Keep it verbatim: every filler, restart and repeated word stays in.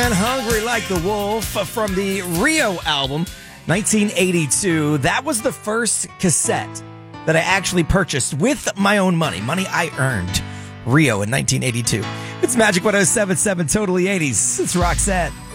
and Hungry Like the Wolf from the Rio album, nineteen eighty-two. That was the first cassette that I actually purchased with my own money, money I earned. Rio in nineteen eighty-two. It's Magic one oh seven point seven, Totally eighties. It's Roxette.